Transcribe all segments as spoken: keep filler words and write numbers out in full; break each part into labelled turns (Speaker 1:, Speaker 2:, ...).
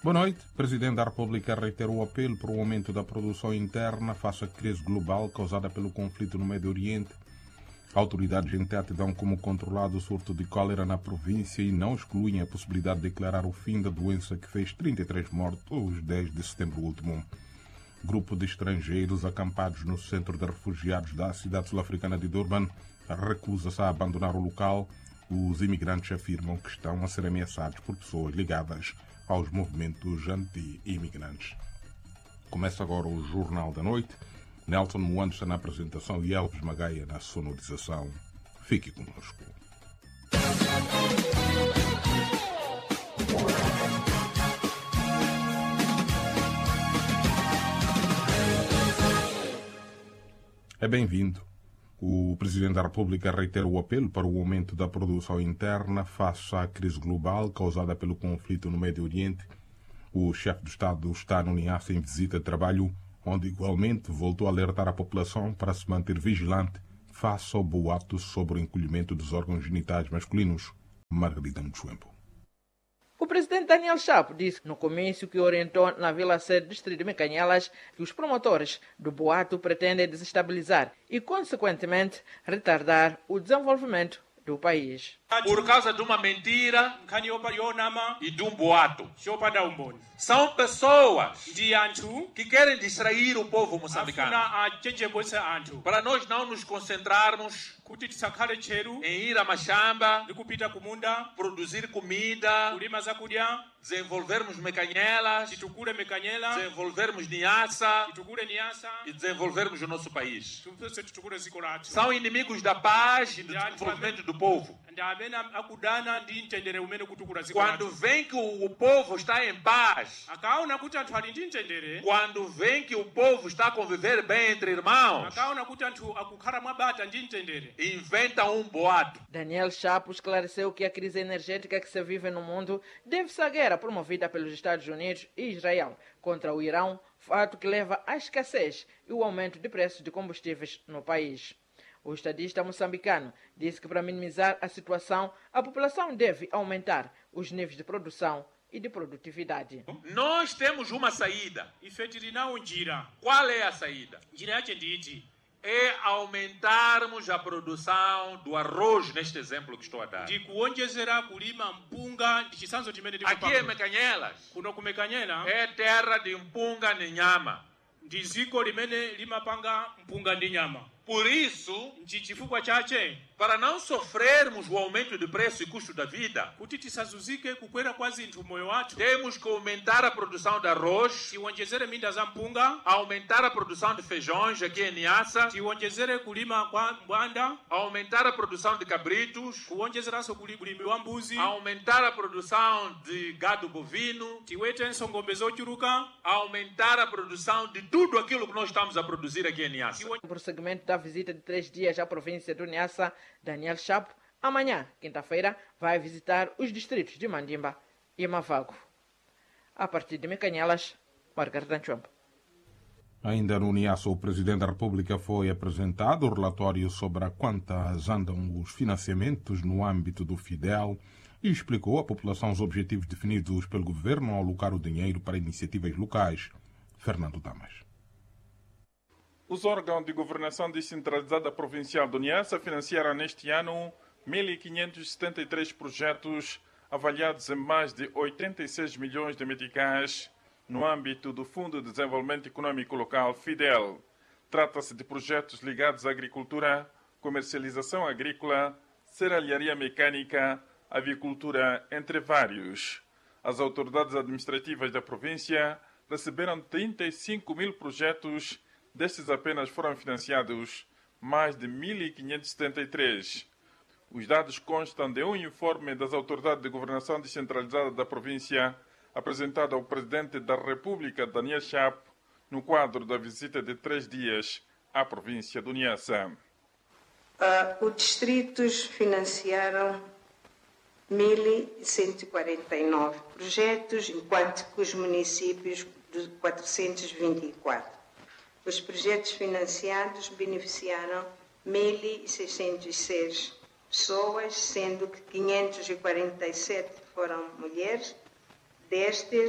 Speaker 1: Boa noite. O Presidente da República reiterou o apelo para o aumento da produção interna face à crise global causada pelo conflito no Médio Oriente. Autoridades em Tete dão como controlado o surto de cólera na província e não excluem a possibilidade de declarar o fim da doença que fez trinta e três mortos desde setembro último. Grupo de estrangeiros acampados no centro de refugiados da cidade sul-africana de Durban recusa-se a abandonar o local. Os imigrantes afirmam que estão a ser ameaçados por pessoas ligadas aos movimentos anti-imigrantes. Começa agora o Jornal da Noite. Nelson Moando está na apresentação e Elvis Magaia na sonorização. Fique conosco. É bem-vindo. O Presidente da República reitera o apelo para o aumento da produção interna face à crise global causada pelo conflito no Médio Oriente. O chefe do Estado está no Niassa em visita de trabalho, onde igualmente voltou a alertar a população para se manter vigilante face ao boato sobre o encolhimento dos órgãos genitais masculinos. Margarida Mutsuembo.
Speaker 2: O presidente Daniel Chapo disse no comício que orientou na Vila Sede, distrito de Mecanhelas, que os promotores do boato pretendem desestabilizar e, consequentemente, retardar o desenvolvimento do país.
Speaker 3: Por causa de uma mentira e de um boato. São pessoas que querem distrair o povo moçambicano para nós não nos concentrarmos em ir a mashamba, produzir comida, desenvolvermos mecanhelas, desenvolvermos Niassa e desenvolvermos o nosso país. São inimigos da paz e do desenvolvimento do povo. Quando vem que o povo está em paz, quando vem que o povo está a conviver bem entre irmãos, inventa um boato.
Speaker 2: Daniel Chapo esclareceu que a crise energética que se vive no mundo deve-se à guerra promovida pelos Estados Unidos e Israel contra o Irão, fato que leva à escassez e o aumento de preços de combustíveis no país. O estadista moçambicano disse que para minimizar a situação, a população deve aumentar os níveis de produção e de produtividade.
Speaker 3: Nós temos uma saída. Qual é a saída? É aumentarmos a produção do arroz, neste exemplo que estou a dar. Aqui em Mecanhelas é terra de mpunga de nyama. Por isso, para não sofrermos o aumento de preço e custo da vida, temos que aumentar a produção de arroz, aumentar a produção de feijões aqui em Niassa, aumentar a produção de cabritos, aumentar a produção de gado bovino, aumentar a produção de tudo aquilo que nós estamos a produzir aqui em Niassa.
Speaker 2: O prosseguimento da visita de três dias à província do Niassa, Daniel Chapo, amanhã, quinta-feira, vai visitar os distritos de Mandimba e Mavago. A partir de Mecanhelas, Margarida Mutsuembo.
Speaker 1: Ainda no Niassa, o Presidente da República foi apresentado o relatório sobre a quantas andam os financiamentos no âmbito do Fidel e explicou à população os objetivos definidos pelo governo ao alocar o dinheiro para iniciativas locais. Fernando Damas.
Speaker 4: Os órgãos de governação descentralizada provincial do Niassa financiaram neste ano mil quinhentos e setenta e três projetos avaliados em mais de oitenta e seis milhões de meticais no âmbito do Fundo de Desenvolvimento Econômico Local, FIDEL. Trata-se de projetos ligados à agricultura, comercialização agrícola, serralharia mecânica, avicultura, entre vários. As autoridades administrativas da província receberam trinta e cinco mil projetos. Destes apenas foram financiados mais de mil quinhentos e setenta e três. Os dados constam de um informe das autoridades de governação descentralizada da província, apresentado ao Presidente da República, Daniel Chapo, no quadro da visita de três dias à província do Niassa.
Speaker 5: Uh, os distritos financiaram mil cento e quarenta e nove projetos, enquanto que os municípios de quatrocentos e vinte e quatro. Os projetos financiados beneficiaram mil seiscentos e seis pessoas, sendo que quinhentos e quarenta e sete foram mulheres. Destes,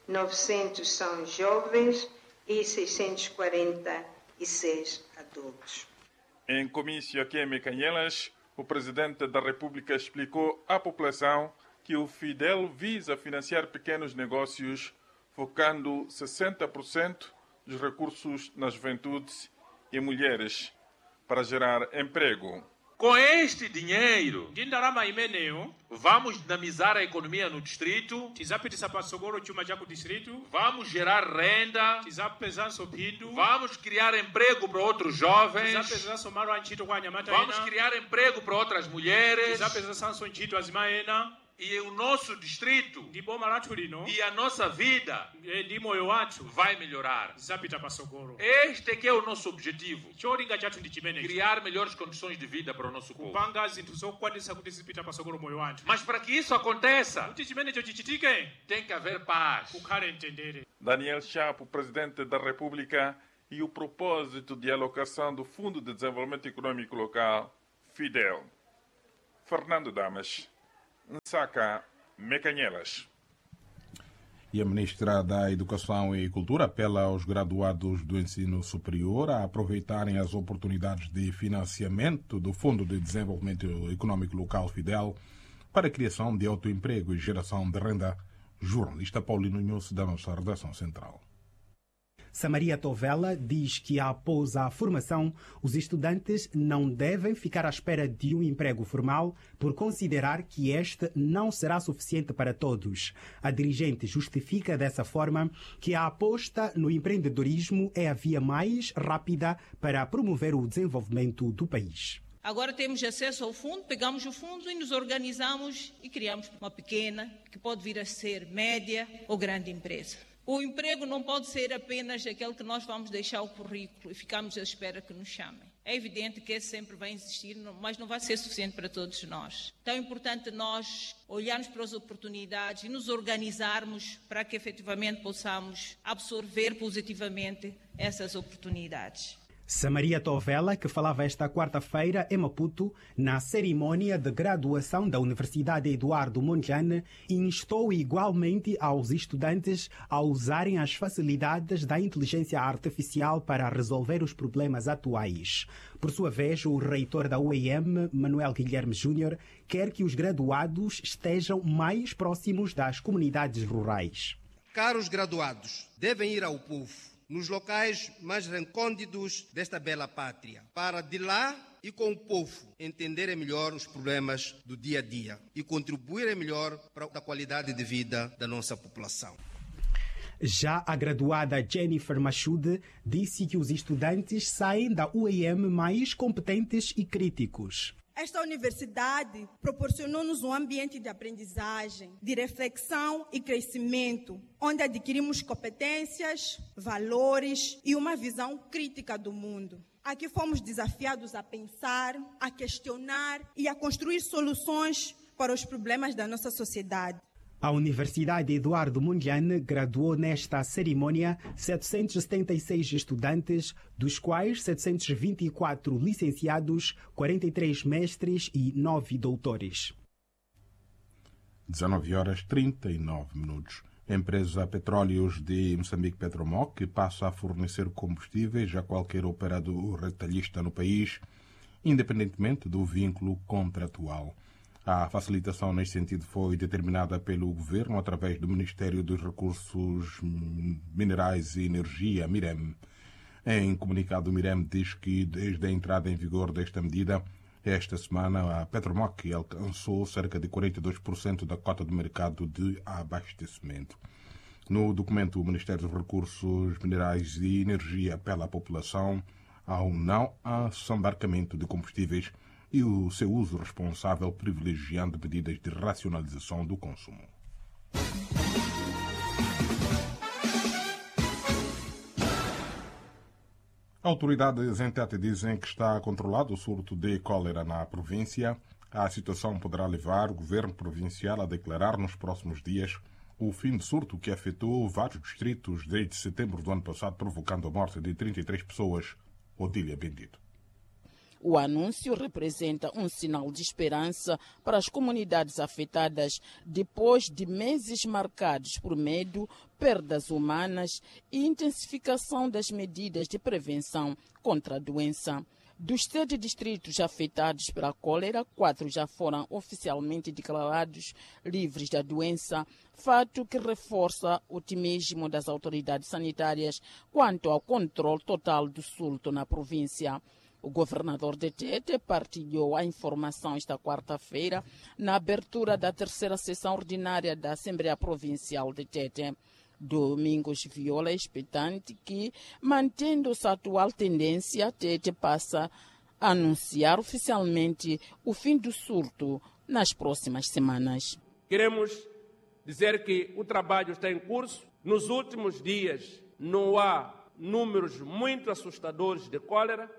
Speaker 5: novecentos são jovens e seiscentos e quarenta e seis adultos.
Speaker 4: Em comício aqui em Mecanhelas, o Presidente da República explicou à população que o Fidel visa financiar pequenos negócios, focando sessenta por cento dos recursos na juventude e mulheres para gerar emprego.
Speaker 3: Com este dinheiro, vamos dinamizar a economia no distrito, vamos gerar renda, vamos criar emprego para outros jovens, vamos criar emprego para outras mulheres. E o nosso distrito e a nossa vida vai melhorar. Este que é o nosso objetivo. Criar melhores condições de vida para o nosso povo. Mas para que isso aconteça, tem que haver paz.
Speaker 4: Daniel Chapo, Presidente da República, e o propósito de alocação do Fundo de Desenvolvimento Econômico Local, Fidel. Fernando Damas, Nsaka, Mecanhelas.
Speaker 1: E a Ministra da Educação e Cultura apela aos graduados do ensino superior a aproveitarem as oportunidades de financiamento do Fundo de Desenvolvimento Econômico Local Fidel para a criação de autoemprego e geração de renda. Jornalista Paulino Nunes, da nossa redação central.
Speaker 6: Samaria Tovela diz que após a formação, os estudantes não devem ficar à espera de um emprego formal por considerar que este não será suficiente para todos. A dirigente justifica dessa forma que a aposta no empreendedorismo é a via mais rápida para promover o desenvolvimento do país.
Speaker 7: Agora temos acesso ao fundo, pegamos o fundo e nos organizamos e criamos uma pequena, que pode vir a ser média ou grande empresa. O emprego não pode ser apenas aquele que nós vamos deixar o currículo e ficamos à espera que nos chamem. É evidente que esse sempre vai existir, mas não vai ser suficiente para todos nós. Então é importante nós olharmos para as oportunidades e nos organizarmos para que efetivamente possamos absorver positivamente essas oportunidades.
Speaker 6: Samaria Tovela, que falava esta quarta-feira em Maputo, na cerimônia de graduação da Universidade Eduardo Mondlane, instou igualmente aos estudantes a usarem as facilidades da inteligência artificial para resolver os problemas atuais. Por sua vez, o reitor da U E M, Manuel Guilherme Júnior, quer que os graduados estejam mais próximos das comunidades rurais.
Speaker 8: Caros graduados, devem ir ao povo, nos locais mais recônditos desta bela pátria, para de lá e com o povo entenderem melhor os problemas do dia a dia e contribuírem melhor para a qualidade de vida da nossa população.
Speaker 6: Já a graduada Jennifer Machude disse que os estudantes saem da U E M mais competentes e críticos.
Speaker 9: Esta universidade proporcionou-nos um ambiente de aprendizagem, de reflexão e crescimento, onde adquirimos competências, valores e uma visão crítica do mundo. Aqui fomos desafiados a pensar, a questionar e a construir soluções para os problemas da nossa sociedade.
Speaker 6: A Universidade Eduardo Mondlane graduou nesta cerimônia setecentos e setenta e seis estudantes, dos quais setecentos e vinte e quatro licenciados, quarenta e três mestres e nove doutores.
Speaker 1: dezenove horas e trinta e nove minutos. A empresa Petróleos de Moçambique Petromoc passa a fornecer combustíveis a qualquer operador retalhista no país, independentemente do vínculo contratual. A facilitação neste sentido foi determinada pelo Governo através do Ministério dos Recursos Minerais e Energia, MIREM. Em comunicado, o MIREM diz que desde a entrada em vigor desta medida, esta semana a Petromoc alcançou cerca de quarenta e dois por cento da cota de mercado de abastecimento. No documento, o Ministério dos Recursos Minerais e Energia apela à população ao não assambarcamento de combustíveis e o seu uso responsável, privilegiando medidas de racionalização do consumo. Autoridades em Tete dizem que está controlado o surto de cólera na província. A situação poderá levar o governo provincial a declarar nos próximos dias o fim de surto que afetou vários distritos desde setembro do ano passado, provocando a morte de trinta e três pessoas. Odília Bendito.
Speaker 10: O anúncio representa um sinal de esperança para as comunidades afetadas depois de meses marcados por medo, perdas humanas e intensificação das medidas de prevenção contra a doença. Dos sete distritos afetados pela cólera, quatro já foram oficialmente declarados livres da doença, fato que reforça o otimismo das autoridades sanitárias quanto ao controle total do surto na província. O governador de Tete partilhou a informação esta quarta-feira na abertura da terceira sessão ordinária da Assembleia Provincial de Tete. Domingos Viola é expectante que, mantendo-se a atual tendência, Tete passa a anunciar oficialmente o fim do surto nas próximas semanas.
Speaker 11: Queremos dizer que o trabalho está em curso. Nos últimos dias não há números muito assustadores de cólera.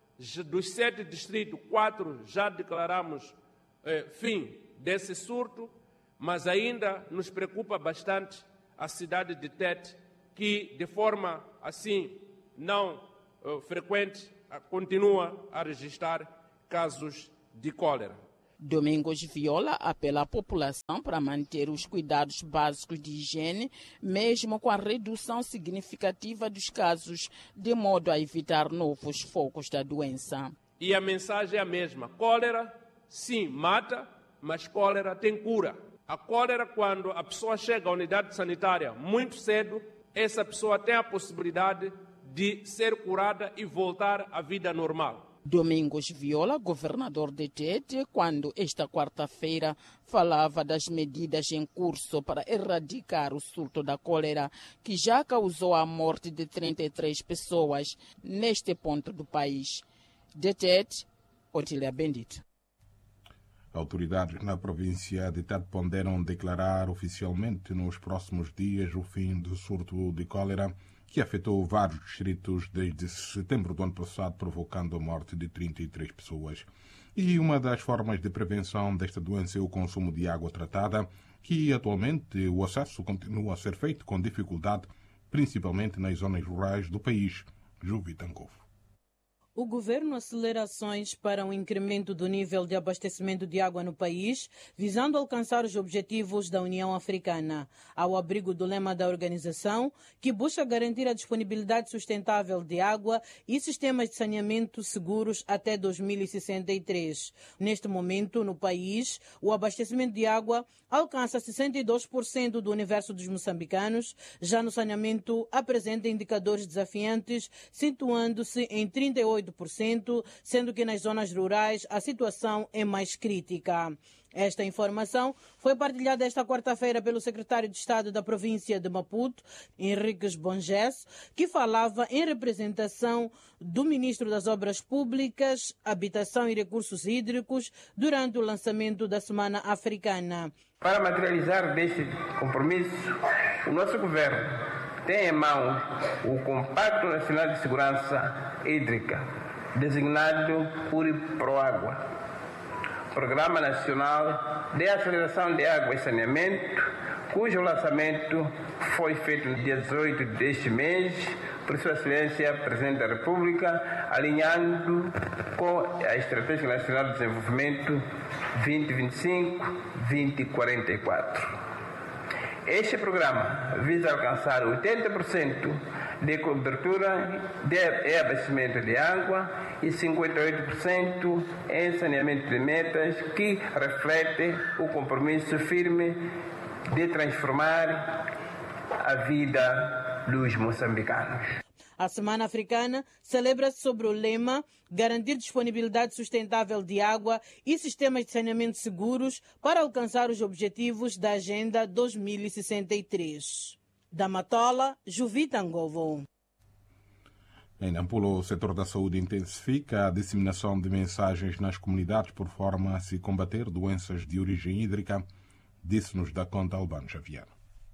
Speaker 11: Dos sete distritos, quatro já declaramos eh, fim desse surto, mas ainda nos preocupa bastante a cidade de Tete, que de forma assim não uh, frequente uh, continua a registrar casos de cólera.
Speaker 10: Domingos Viola apela à população para manter os cuidados básicos de higiene, mesmo com a redução significativa dos casos, de modo a evitar novos focos da doença.
Speaker 11: E a mensagem é a mesma: cólera, sim, mata, mas cólera tem cura. A cólera, quando a pessoa chega à unidade sanitária muito cedo, essa pessoa tem a possibilidade de ser curada e voltar à vida normal.
Speaker 10: Domingos Viola, governador de Tete, quando esta quarta-feira falava das medidas em curso para erradicar o surto da cólera, que já causou a morte de trinta e três pessoas neste ponto do país. De Tete, Otília Bendito.
Speaker 1: Autoridades na província de Tete ponderam declarar oficialmente nos próximos dias o fim do surto de cólera que afetou vários distritos desde setembro do ano passado, provocando a morte de trinta e três pessoas. E uma das formas de prevenção desta doença é o consumo de água tratada, que atualmente o acesso continua a ser feito com dificuldade, principalmente nas zonas rurais do país. Juvita Angovo.
Speaker 12: O governo acelera ações para um incremento do nível de abastecimento de água no país, visando alcançar os objetivos da União Africana, ao abrigo do lema da organização, que busca garantir a disponibilidade sustentável de água e sistemas de saneamento seguros até dois mil e sessenta e três. Neste momento, no país, o abastecimento de água alcança sessenta e dois por cento do universo dos moçambicanos, já no saneamento apresenta indicadores desafiantes, situando-se em trinta e oito por cento, sendo que nas zonas rurais a situação é mais crítica. Esta informação foi partilhada esta quarta-feira pelo secretário de Estado da província de Maputo, Henriques Bonges, que falava em representação do ministro das Obras Públicas, Habitação e Recursos Hídricos durante o lançamento da Semana Africana.
Speaker 13: Para materializar deste compromisso, o nosso governo tem em mão o Compacto Nacional de Segurança Hídrica, designado por Proágua, Programa Nacional de Aceleração de Água e Saneamento, cujo lançamento foi feito no dia dezoito deste mês, por Sua Excelência Presidente da República, alinhando com a Estratégia Nacional de Desenvolvimento vinte e vinte e cinco a vinte e quarenta e quatro. Este programa visa alcançar oitenta por cento de cobertura de abastecimento de água e cinquenta e oito por cento em saneamento de metas, que reflete o compromisso firme de transformar a vida dos moçambicanos.
Speaker 12: A Semana Africana celebra-se sobre o lema garantir disponibilidade sustentável de água e sistemas de saneamento seguros para alcançar os objetivos da Agenda dois mil e sessenta e três. Da Matola, Juvita Angovo.
Speaker 1: Em Nampula, o setor da saúde intensifica a disseminação de mensagens nas comunidades por forma a se combater doenças de origem hídrica, disse-nos da conta Albano Xavier.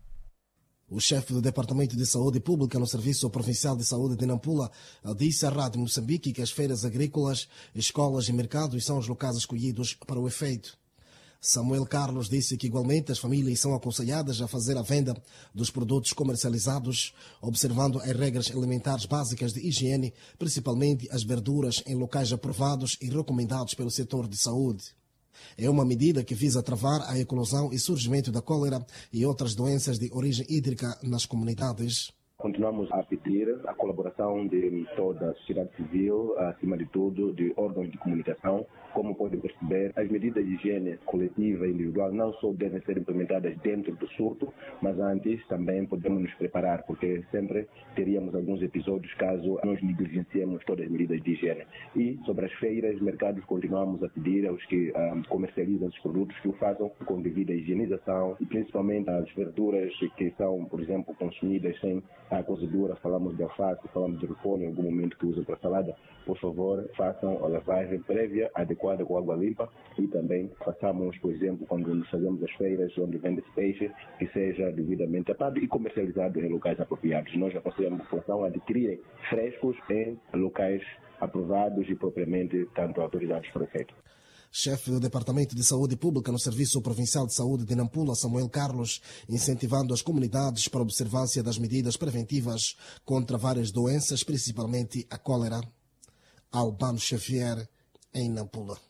Speaker 14: O chefe do Departamento de Saúde Pública no Serviço Provincial de Saúde de Nampula disse à Rádio Moçambique que as feiras agrícolas, escolas e mercados são os locais escolhidos para o efeito. Samuel Carlos disse que, igualmente, as famílias são aconselhadas a fazer a venda dos produtos comercializados, observando as regras elementares básicas de higiene, principalmente as verduras, em locais aprovados e recomendados pelo setor de saúde. É uma medida que visa travar a eclosão e surgimento da cólera e outras doenças de origem hídrica nas comunidades.
Speaker 15: Continuamos a pedir a colaboração de toda a sociedade civil, acima de tudo, de órgãos de comunicação. Como podem perceber, as medidas de higiene coletiva e individual não só devem ser implementadas dentro do surto, mas antes também podemos nos preparar, porque sempre teríamos alguns episódios caso nós negligenciemos todas as medidas de higiene. E sobre as feiras, mercados, continuamos a pedir aos que um, comercializam os produtos que o façam com devida higienização e principalmente as verduras que são, por exemplo, consumidas sem a cozedura, falamos de alface, falamos de repolho em algum momento que usam para salada, por favor, façam a lavagem prévia, adequada com água limpa e também façamos, por exemplo, quando nos fazemos as feiras onde vende-se peixe, que seja devidamente tapado e comercializado em locais apropriados. Nós aconselhamos a população a adquirirem frescos em locais aprovados e propriamente tanto autorizados por efeito.
Speaker 14: Chefe do Departamento de Saúde Pública no Serviço Provincial de Saúde de Nampula, Samuel Carlos, incentivando as comunidades para a observância das medidas preventivas contra várias doenças, principalmente a cólera. Albano Xavier, em Nampula.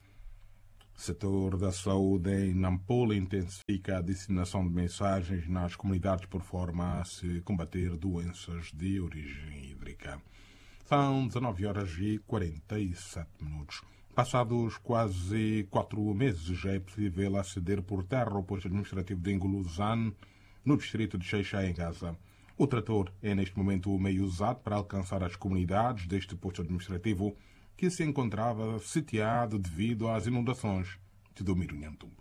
Speaker 1: O setor da saúde em Nampula intensifica a disseminação de mensagens nas comunidades por forma a se combater doenças de origem hídrica. São dezanove horas e quarenta e sete minutos. Passados quase quatro meses, já é possível aceder por terra ao posto administrativo de Nguluzane, no distrito de Xai-Xai, em Gaza. O trator é neste momento o meio usado para alcançar as comunidades deste posto administrativo, que se encontrava sitiado devido às inundações de Domiro Nhantumbo.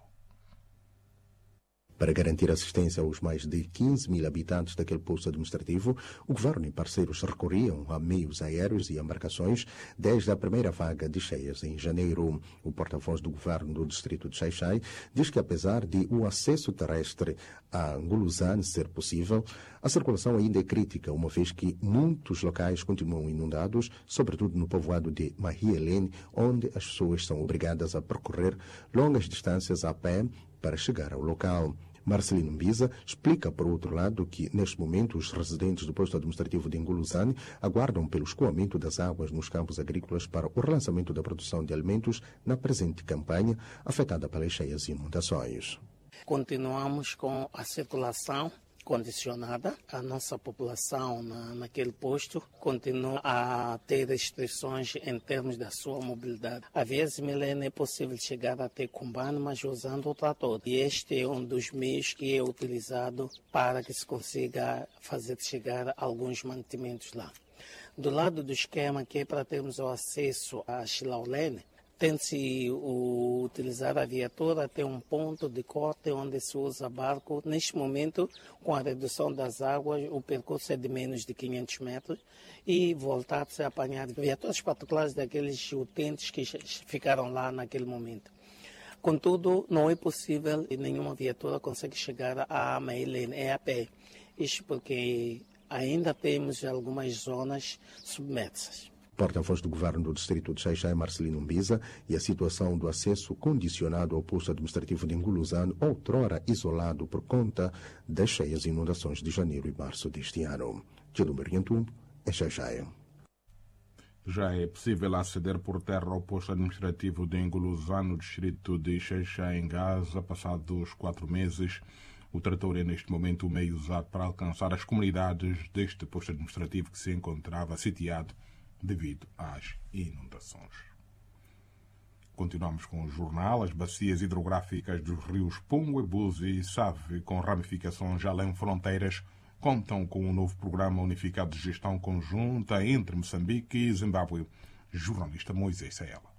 Speaker 16: Para garantir assistência aos mais de quinze mil habitantes daquele posto administrativo, o governo e parceiros recorriam a meios aéreos e embarcações desde a primeira vaga de cheias em janeiro. O porta-voz do governo do distrito de Xai-Xai diz que, apesar de o acesso terrestre a Nguluzane ser possível, a circulação ainda é crítica, uma vez que muitos locais continuam inundados, sobretudo no povoado de Mahielene, onde as pessoas são obrigadas a percorrer longas distâncias a pé para chegar ao local. Marcelino Mbiza explica, por outro lado, que, neste momento, os residentes do posto administrativo de Nguluzane aguardam pelo escoamento das águas nos campos agrícolas para o relançamento da produção de alimentos na presente campanha, afetada pelas cheias e inundações.
Speaker 17: Continuamos com a circulação condicionada. A nossa população na, naquele posto continua a ter restrições em termos da sua mobilidade. Às vezes, Milene, é possível chegar até Cumbane, mas usando o trator. E este é um dos meios que é utilizado para que se consiga fazer chegar alguns mantimentos lá. Do lado do esquema, que é para termos o acesso a Xilaulene, tem-se utilizar a viatura até um ponto de corte onde se usa barco. Neste momento, com a redução das águas, o percurso é de menos de quinhentos metros e voltar-se a apanhar viaturas particulares daqueles utentes que ficaram lá naquele momento. Contudo, não é possível e nenhuma viatura consegue chegar a Mahielene, é a pé. Isto porque ainda temos algumas zonas submersas.
Speaker 16: Porta-voz do governo do distrito de Xai-Xai, Marcelino Mbiza, e a situação do acesso condicionado ao posto administrativo de Nguluzane, outrora isolado por conta das cheias e inundações de janeiro e março deste ano. De Domiro Nhantumbo, é Xai-Xai.
Speaker 1: Já é possível aceder por terra ao posto administrativo de Nguluzane, no distrito de Xai-Xai, em Gaza, passados quatro meses. O trator é, neste momento, o meio usado para alcançar as comunidades deste posto administrativo que se encontrava sitiado devido às inundações. Continuamos com o jornal. As bacias hidrográficas dos rios Pungo, Ebuzi e Save, com ramificações além fronteiras, contam com um novo programa unificado de gestão conjunta entre Moçambique e Zimbábue. Jornalista Moisés Saela.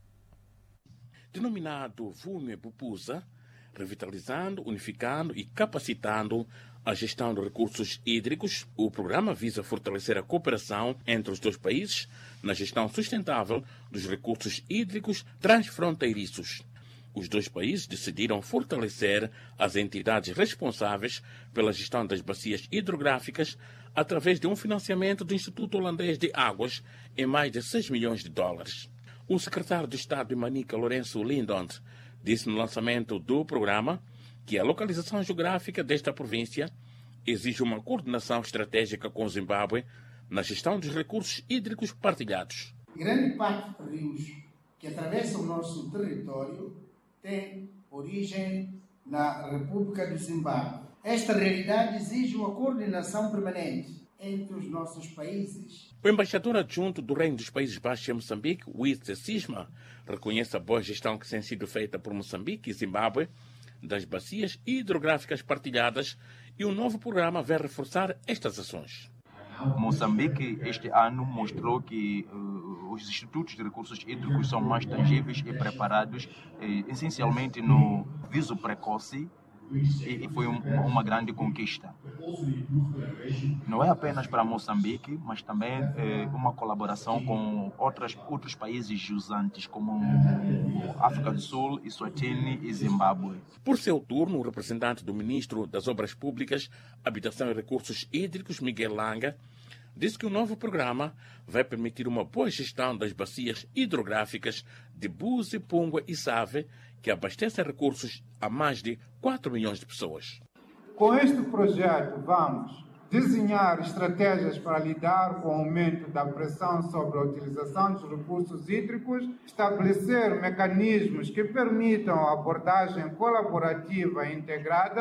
Speaker 18: Denominado Vume Bupusa, revitalizando, unificando e capacitando a gestão de recursos hídricos, o programa visa fortalecer a cooperação entre os dois países na gestão sustentável dos recursos hídricos transfronteiriços. Os dois países decidiram fortalecer as entidades responsáveis pela gestão das bacias hidrográficas através de um financiamento do Instituto Holandês de Águas em mais de seis milhões de dólares. O secretário de Estado de Manica, Lourenço Lindond, Disse no lançamento do programa que a localização geográfica desta província exige uma coordenação estratégica com o Zimbábue na gestão dos recursos hídricos partilhados.
Speaker 19: Grande parte dos rios que atravessam o nosso território tem origem na República do Zimbábue. Esta realidade exige uma coordenação permanente entre os nossos países.
Speaker 18: O embaixador adjunto do Reino dos Países Baixos em Moçambique, Wietse Sisma, reconhece a boa gestão que tem sido feita por Moçambique e Zimbábue das bacias hidrográficas partilhadas e o novo programa vai reforçar estas ações.
Speaker 20: Moçambique este ano mostrou que uh, os institutos de recursos hídricos são mais tangíveis e preparados eh, essencialmente no viso precoce e, e foi um, uma grande conquista. Não é apenas para Moçambique, mas também eh, uma colaboração com outras, outros países usantes como África do Sul, Eswatini e Zimbábue.
Speaker 18: Por seu turno, o representante do ministro das Obras Públicas, Habitação e Recursos Hídricos, Miguel Langa, disse que o novo programa vai permitir uma boa gestão das bacias hidrográficas de Buzi, Pungua e Save, que abastecem recursos a mais de quatro milhões de pessoas.
Speaker 21: Com este projeto, vamos desenhar estratégias para lidar com o aumento da pressão sobre a utilização dos recursos hídricos, estabelecer mecanismos que permitam a abordagem colaborativa e integrada